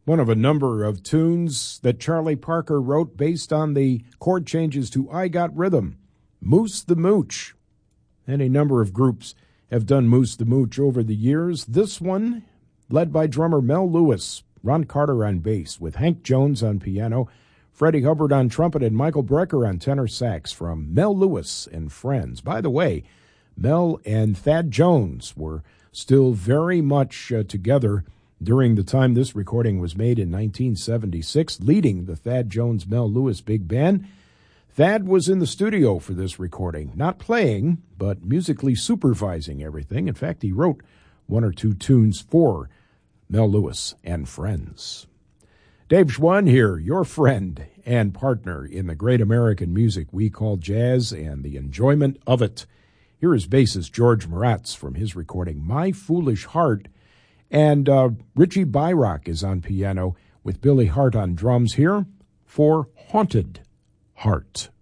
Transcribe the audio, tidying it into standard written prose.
one of a number of tunes that Charlie Parker wrote based on the chord changes to I Got Rhythm, Moose the Mooch. Any number of groups have done Moose the Mooch over the years. This one, led by drummer Mel Lewis, Ron Carter on bass, with Hank Jones on piano, Freddie Hubbard on trumpet, and Michael Brecker on tenor sax, from Mel Lewis and Friends. By the way, Mel and Thad Jones were still very much together during the time this recording was made in 1976, leading the Thad Jones-Mel Lewis Big Band. Thad was in the studio for this recording, not playing, but musically supervising everything. In fact, he wrote one or two tunes for Mel Lewis and Friends. Dave Schwann here, your friend and partner in the great American music we call jazz and the enjoyment of it. Here is bassist George Moratz from his recording, My Foolish Heart, and Richie Byrock is on piano with Billy Hart on drums here for Haunted Heart.